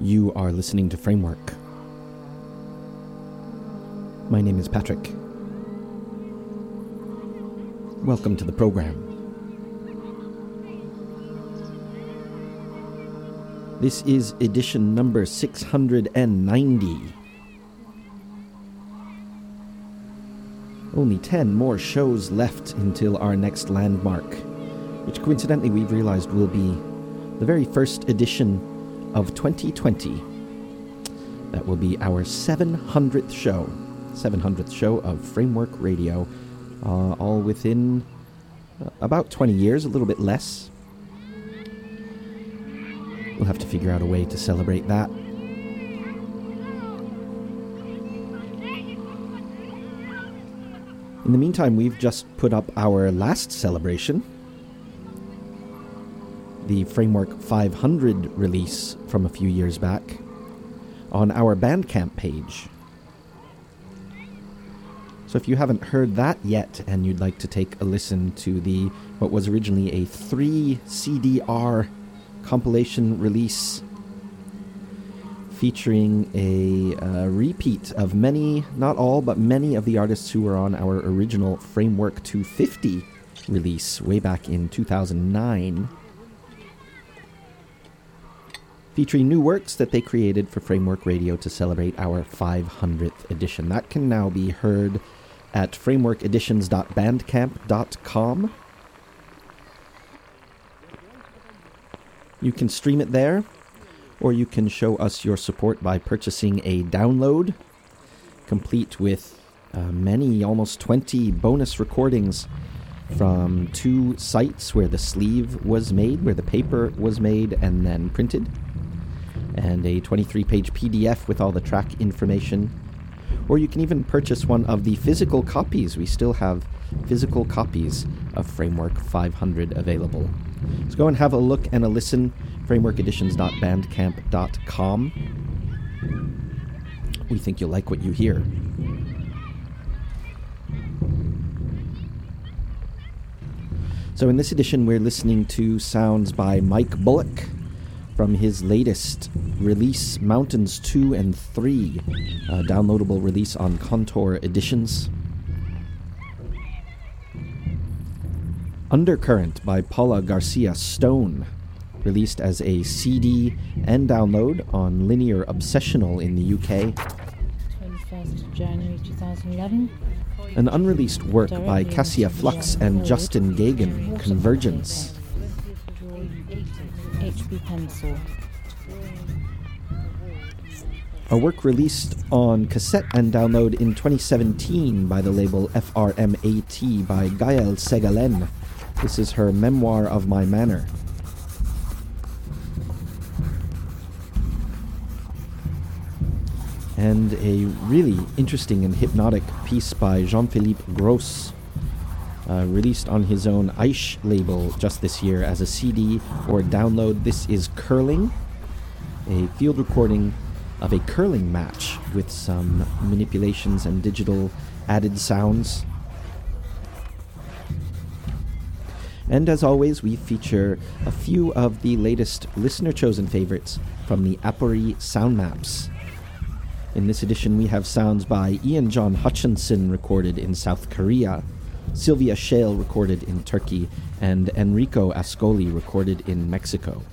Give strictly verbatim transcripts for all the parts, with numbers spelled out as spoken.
You are listening to Framework. My name is Patrick. Welcome to the program. This is edition number six hundred ninety. Only ten more shows left until our next landmark, which coincidentally we've realized will be the very first edition of twenty twenty. That will be our seven hundredth show. seven hundredth show of Framework Radio, uh, all within uh, about twenty years, a little bit less. We'll have to figure out a way to celebrate that. In the meantime, we've just put up our last celebration, the Framework five hundred release from a few years back, on our Bandcamp page. So if you haven't heard that yet and you'd like to take a listen to the what was originally a three C D R compilation release featuring a uh, repeat of many, not all, but many of the artists who were on our original Framework two fifty release way back in two thousand nine, featuring new works that they created for Framework Radio to celebrate our five hundredth edition. That can now be heard at framework editions dot bandcamp dot com. You can stream it there, or you can show us your support by purchasing a download, complete with uh, many, almost twenty bonus recordings from two sites where the sleeve was made, where the paper was made and then printed, and a twenty-three page P D F with all the track information. Or you can even purchase one of the physical copies. We still have physical copies of Framework five hundred available. So go and have a look and a listen, framework editions dot bandcamp dot com. We think you'll like what you hear. So in this edition, we're listening to sounds by Mike Bullock from his latest release, Mountains two and three, a downloadable release on Contour Editions. Undercurrent by Paula Garcia Stone, released as a C D and download on Linear Obsessional in the U K. twenty-first of January two thousand eleven. An unreleased work by Cassia Flux and Justin Gagan, Convergence. H B Pencil. A work released on cassette and download in twenty seventeen by the label F R M A T by Gael Segalen. This is her Memoir of My Manor. And a really interesting and hypnotic piece by Jean-Philippe Gros, uh, released on his own Aish label just this year as a C D or download. This is Curling, a field recording of a curling match with some manipulations and digital added sounds. And as always, we feature a few of the latest listener-chosen favorites from the Apori Sound Maps. In this edition, we have sounds by Ian John Hutchinson, recorded in South Korea, Sylvia Shale, recorded in Turkey, and Enrico Ascoli, recorded in Mexico.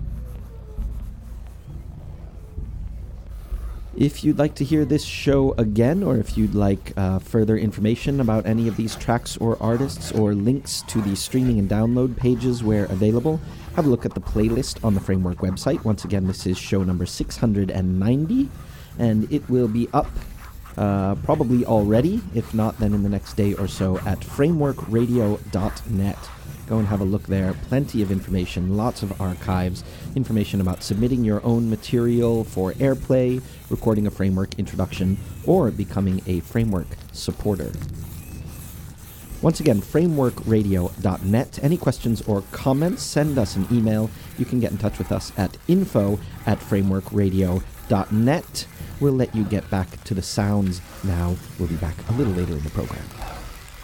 If you'd like to hear this show again, or if you'd like uh, further information about any of these tracks or artists, or links to the streaming and download pages where available, have a look at the playlist on the Framework website. Once again, this is show number six hundred ninety, and it will be up uh, probably already, if not then in the next day or so, at framework radio dot net. Go and have a look there. Plenty of information, lots of archives, information about submitting your own material for airplay, recording a Framework introduction, or becoming a Framework supporter. Once again, framework radio dot net. Any questions or comments, send us an email. You can get in touch with us at info at framework radio dot net. We'll let you get back to the sounds now. We'll be back a little later in the program.